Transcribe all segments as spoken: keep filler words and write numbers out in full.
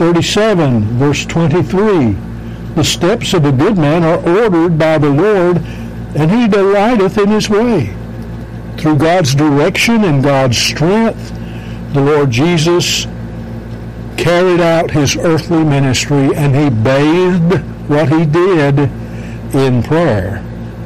thirty-seven, verse twenty-three, the steps of a good man are ordered by the Lord, and he delighteth in his way. Through God's direction and God's strength, the Lord Jesus carried out his earthly ministry, and he bathed what he did in prayer.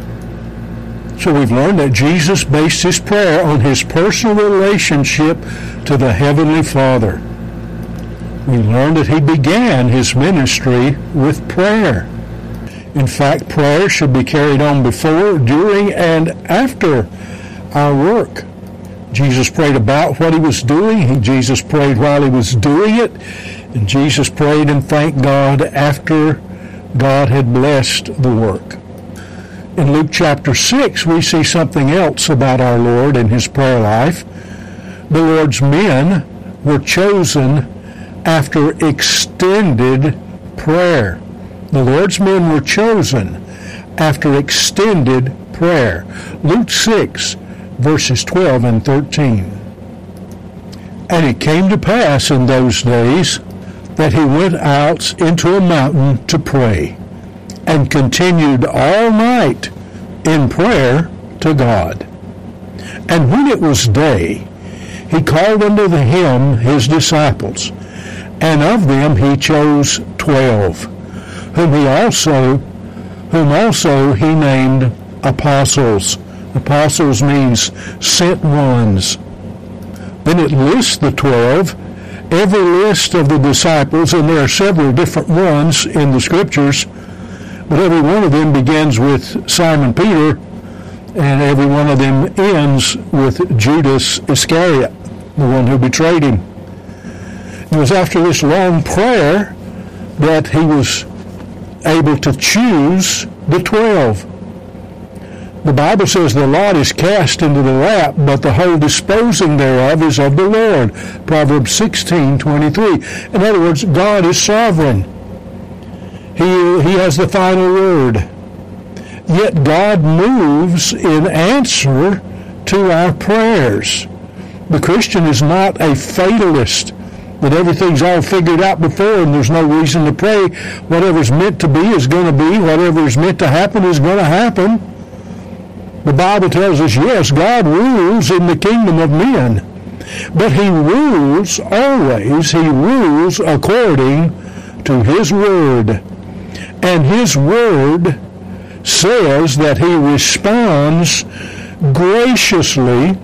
So we've learned that Jesus based his prayer on his personal relationship to the Heavenly Father. We learned that he began his ministry with prayer. In fact, prayer should be carried on before, during, and after our work. Jesus prayed about what he was doing. He, Jesus prayed while he was doing it. And Jesus prayed and thanked God after God had blessed the work. In Luke chapter six, we see something else about our Lord and his prayer life. The Lord's men were chosen after extended prayer. The Lord's men were chosen after extended prayer. Luke six, verses twelve and thirteen. And it came to pass in those days that he went out into a mountain to pray, and continued all night in prayer to God. And when it was day, he called unto him his disciples, and of them he chose twelve, whom he also, whom also he named apostles. Apostles means sent ones. Then it lists the twelve, every list of the disciples, and there are several different ones in the scriptures, but every one of them begins with Simon Peter, and every one of them ends with Judas Iscariot, the one who betrayed him. It was after this long prayer that he was able to choose the twelve. The Bible says the lot is cast into the lap, but the whole disposing thereof is of the Lord. Proverbs sixteen twenty-three. In other words, God is sovereign. He, he has the final word. Yet God moves in answer to our prayers. The Christian is not a fatalist, that everything's all figured out before and there's no reason to pray. Whatever's meant to be is going to be. Whatever's meant to happen is going to happen. The Bible tells us, yes, God rules in the kingdom of men, but he rules always, he rules according to his word. And his word says that he responds graciously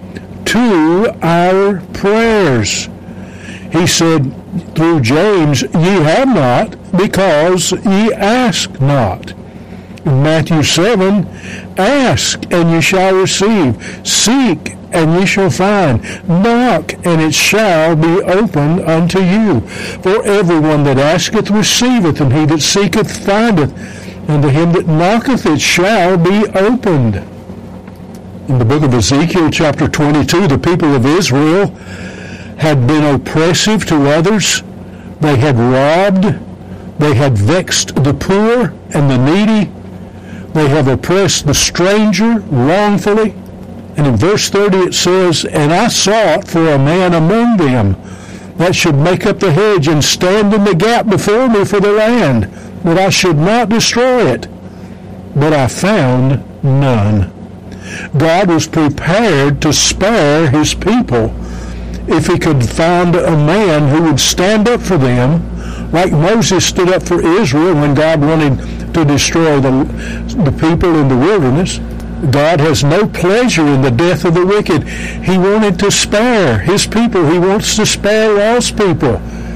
to our prayers. He said through James, ye have not because ye ask not. In Matthew seven, ask and ye shall receive. Seek and ye shall find. Knock and it shall be opened unto you. For everyone that asketh receiveth, and he that seeketh findeth, and to him that knocketh it shall be opened. In the book of Ezekiel chapter twenty-two, the people of Israel had been oppressive to others. They had robbed. They had vexed the poor and the needy. They have oppressed the stranger wrongfully. And in verse thirty it says, and I sought for a man among them that should make up the hedge and stand in the gap before me for the land, that I should not destroy it. But I found none. God was prepared to spare his people if he could find a man who would stand up for them, like Moses stood up for Israel when God wanted to destroy the, the people in the wilderness. God has no pleasure in the death of the wicked. He wanted to spare his people. He wants to spare lost people.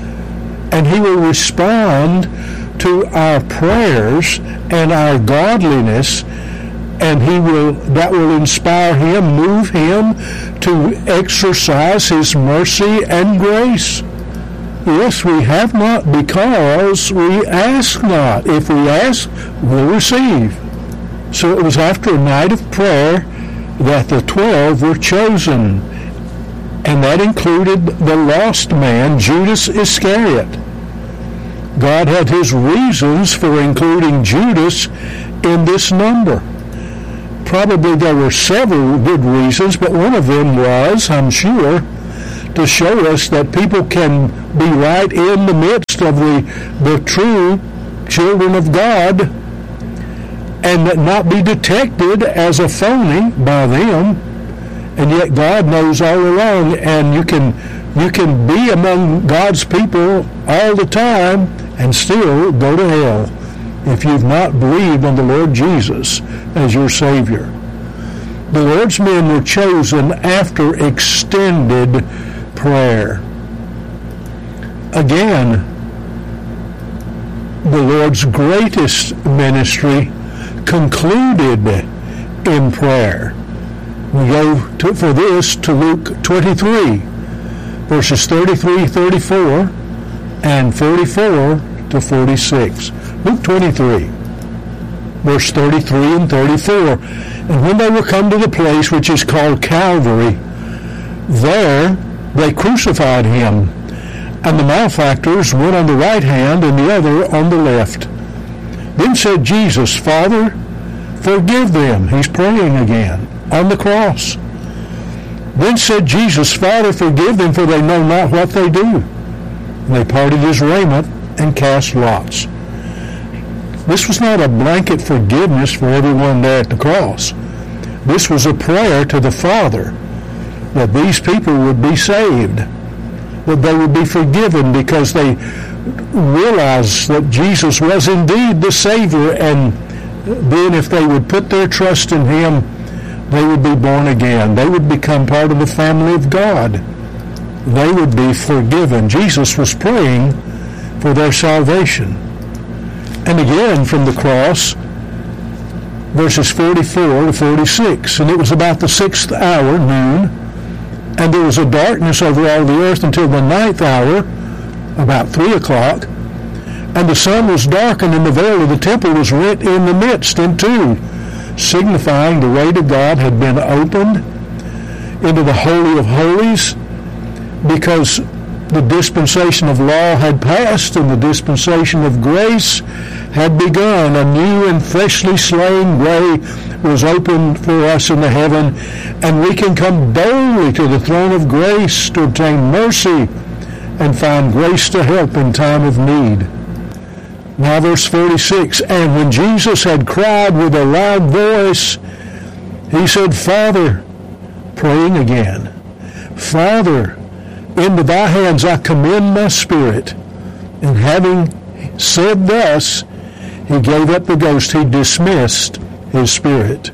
And he will respond to our prayers and our godliness, and he will that will inspire him, move him to exercise his mercy and grace. Yes, we have not because we ask not. If we ask, we'll receive. So it was after a night of prayer that the twelve were chosen, and that included the lost man, Judas Iscariot. God had his reasons for including Judas in this number. Probably there were several good reasons, but one of them was, I'm sure, to show us that people can be right in the midst of the, the true children of God and not be detected as a phony by them. And yet God knows all along, and you can you can be among God's people all the time and still go to hell if you've not believed on the Lord Jesus as your Savior. The Lord's men were chosen after extended prayer. Again, the Lord's greatest ministry concluded in prayer. We go to, for this to Luke twenty-three, verses thirty-three, thirty-four, and forty-four to forty-six. Luke twenty-three, verse thirty-three and thirty-four. And when they were come to the place which is called Calvary, there they crucified him, and the malefactors, one on the right hand and the other on the left. Then said Jesus, Father, forgive them. He's praying again on the cross. Then said Jesus, Father, forgive them, for they know not what they do. And they parted his raiment and cast lots. This was not a blanket forgiveness for everyone there at the cross. This was a prayer to the Father that these people would be saved, that they would be forgiven because they realized that Jesus was indeed the Savior, and then if they would put their trust in him, they would be born again. They would become part of the family of God. They would be forgiven. Jesus was praying for their salvation. And again from the cross, verses forty-four to forty-six. And it was about the sixth hour, noon, and there was a darkness over all the earth until the ninth hour, about three o'clock. And the sun was darkened, and the veil of the temple was rent in the midst in two, signifying the way to God had been opened into the Holy of Holies, because the dispensation of law had passed and the dispensation of grace had begun. A new and freshly slain way was opened for us in the heaven, and we can come boldly to the throne of grace to obtain mercy and find grace to help in time of need. Now verse forty-six, and when Jesus had cried with a loud voice, he said, Father, praying again, Father, into thy hands I commend my spirit. And having said thus, he gave up the ghost. He dismissed his spirit.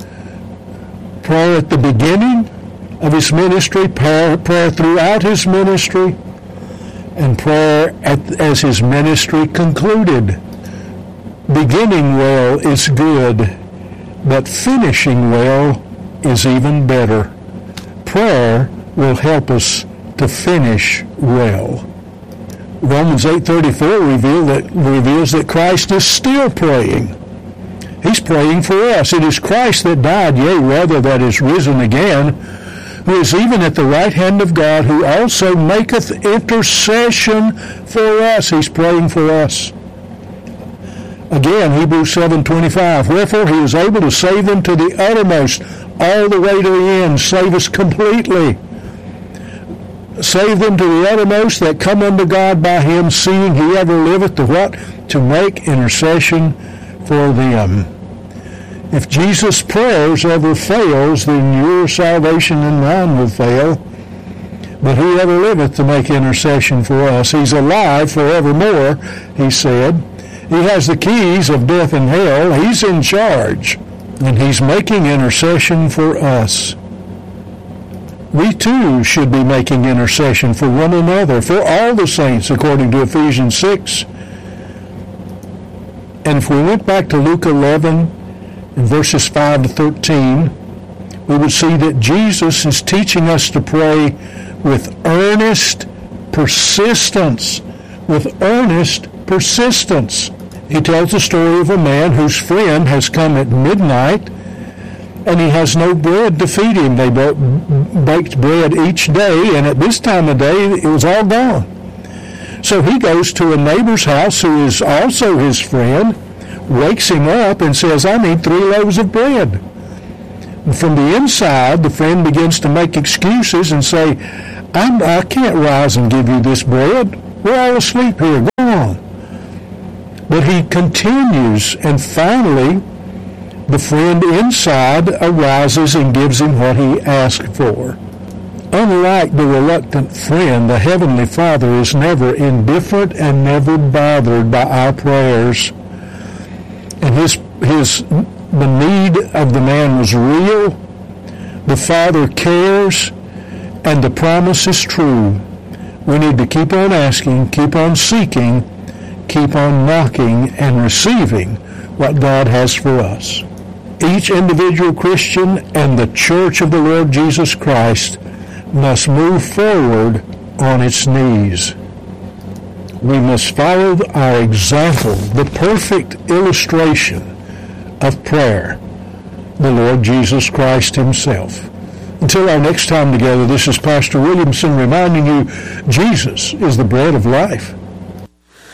Prayer at the beginning of his ministry, prayer, prayer throughout his ministry, and prayer at, as his ministry concluded. Beginning well is good, but finishing well is even better. Prayer will help us to finish well. Romans eight thirty-four reveal that, reveals that Christ is still praying. He's praying for us. It is Christ that died, yea, rather that is risen again, who is even at the right hand of God, who also maketh intercession for us. He's praying for us. Again, Hebrews seven twenty-five, wherefore he is able to save them to the uttermost, all the way to the end, save us completely. Save them to the uttermost that come unto God by him, seeing he ever liveth to what? To make intercession for them. If Jesus' prayers ever fails, then your salvation and mine will fail. But he ever liveth to make intercession for us. He's alive forevermore, he said. He has the keys of death and hell. He's in charge, and he's making intercession for us. We too should be making intercession for one another, for all the saints, according to Ephesians six. And if we went back to Luke eleven, in verses five to thirteen, we would see that Jesus is teaching us to pray with earnest persistence. With earnest persistence. He tells the story of a man whose friend has come at midnight, and he has no bread to feed him. They baked bread each day, and at this time of day, it was all gone. So he goes to a neighbor's house who is also his friend, wakes him up and says, I need three loaves of bread. And from the inside, the friend begins to make excuses and say, I'm, I can't rise and give you this bread. We're all asleep here. Go on. But he continues, and finally, the friend inside arises and gives him what he asked for. Unlike the reluctant friend, the Heavenly Father is never indifferent and never bothered by our prayers. And his, his, the need of the man was real. The Father cares, and the promise is true. We need to keep on asking, keep on seeking, keep on knocking and receiving what God has for us. Each individual Christian and the Church of the Lord Jesus Christ must move forward on its knees. We must follow our example, the perfect illustration of prayer, the Lord Jesus Christ himself. Until our next time together, this is Pastor Williamson reminding you, Jesus is the bread of life.